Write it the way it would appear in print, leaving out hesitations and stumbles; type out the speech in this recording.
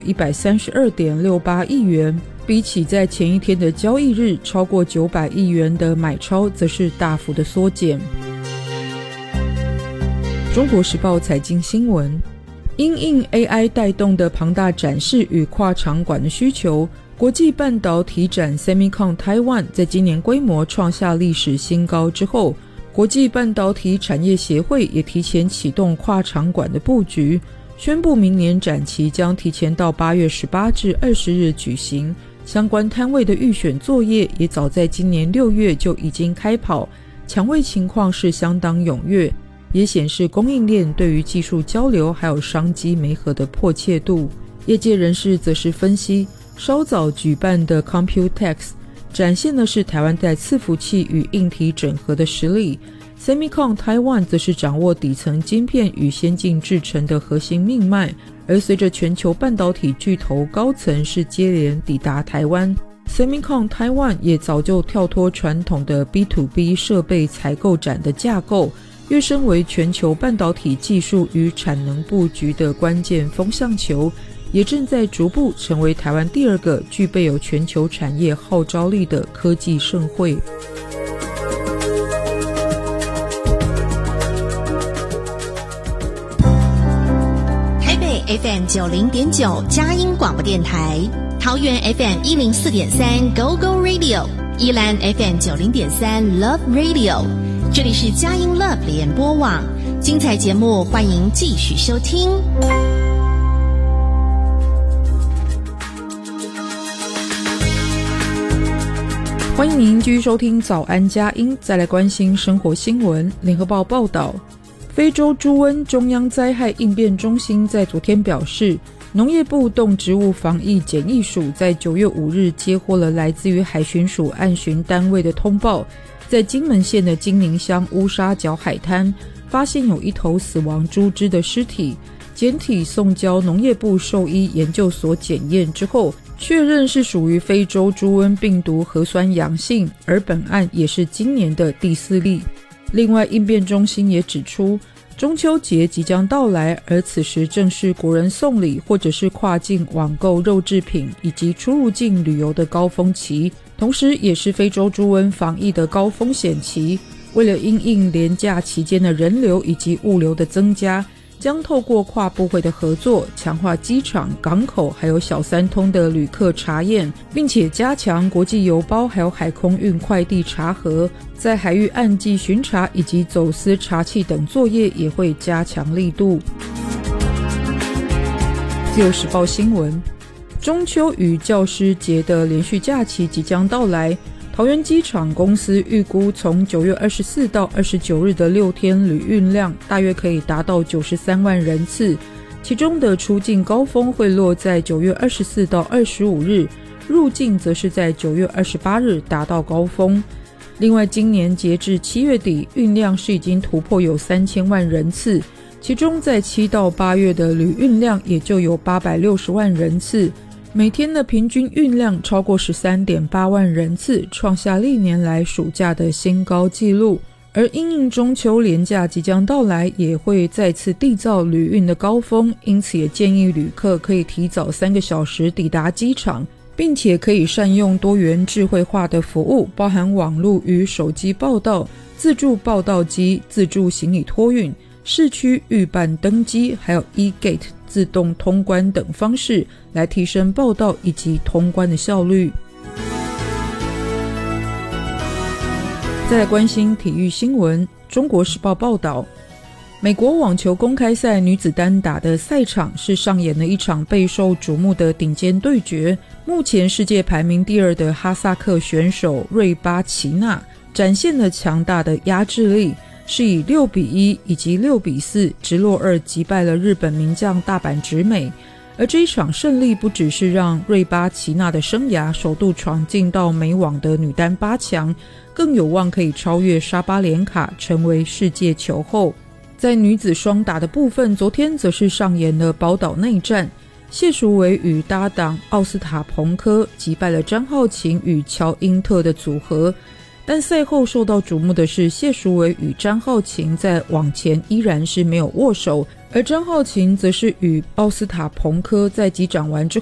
132.68亿元，比起在前一天的交易日超过900亿元的买超则是大幅的缩减。中国时报财经新闻，因应 AI 带动的庞大展示与跨场馆的需求，国际半导体展 SEMICON Taiwan 在今年规模创下历史新高之后，国际半导体产业协会也提前启动跨场馆的布局，宣布明年展期将提前到8月18至20日举行，相关摊位的预选作业也早在今年6月就已经开跑，抢位情况是相当踊跃，也显示供应链对于技术交流还有商机媒合的迫切度。业界人士则是分析，稍早举办的 Computex 展现的是台湾在伺服器与硬体整合的实力， SEMICON Taiwan 则是掌握底层晶片与先进制程的核心命脉，而随着全球半导体巨头高层是接连抵达台湾， SEMICON Taiwan 也早就跳脱传统的 B2B 设备采购展的架构，跃升为全球半导体技术与产能布局的关键风向球，也正在逐步成为台湾第二个具备有全球产业号召力的科技盛会。 台北 FM90.9 佳音广播电台，桃园 FM104.3 Go Go Radio， 宜兰 FM90.3 Love Radio， 这里是佳音 Love 联播网，精彩节目欢迎继续收听。 欢迎您继续收听早安佳音，再来关心生活新闻。联合报报道，非洲猪瘟中央灾害应变中心在昨天表示，农业部动植物防疫检疫署在9月5日接获了来自于海巡署岸巡单位的通报，在金门县的金宁乡乌沙角海滩发现有一头死亡猪只的尸体，检体送交农业部兽医研究所检验之后，确认是属于非洲猪瘟病毒核酸阳性，而本案也是今年的第4例。另外，应变中心也指出，中秋节即将到来，而此时正是国人送礼或者是跨境网购肉制品以及出入境旅游的高峰期，同时也是非洲猪瘟防疫的高风险期。为了因应连假期间的人流以及物流的增加，将透过跨部会的合作，强化机场、港口还有小三通的旅客查验，并且加强国际邮包还有海空运快递查核，在海域岸际巡查以及走私查缉等作业也会加强力度。自由时报新闻，中秋与教师节的连续假期即将到来，桃园机场公司预估从9月24到29日的6天旅运量大约可以达到93万人次，其中的出境高峰会落在9月24到25日，入境则是在9月28日达到高峰。另外，今年截至7月底，运量是已经突破有3000万人次，其中在7到8月的旅运量也就有860万人次，每天的平均运量超过 13.8 万人次，创下历年来暑假的新高纪录。而因应中秋连假即将到来，也会再次缔造旅运的高峰，因此也建议旅客可以提早3个小时抵达机场，并且可以善用多元智慧化的服务，包含网络与手机报到、自助报到机、自助行李托运、市区预办登机，还有 e-gate 自动通关等方式，来提升报到以及通关的效率。再来关心体育新闻，中国时报报道，美国网球公开赛女子单打的赛场是上演了一场备受瞩目的顶尖对决，目前世界排名第2的哈萨克选手瑞巴齐娜展现了强大的压制力，是以6-1以及6-4直落2击败了日本名将大阪直美。而这一场胜利不只是让瑞巴齐娜的生涯首度闯进到美网的女单8强，更有望可以超越沙巴连卡，成为世界球后。在女子双打的部分，昨天则是上演了宝岛内战，谢淑薇与搭档奥斯塔彭科击败了张浩晴与乔英特的组合。 但赛后受到瞩目的是谢淑薇与张浩晴在网前依然是没有握手，而张浩晴则是与奥斯塔彭科在击掌完之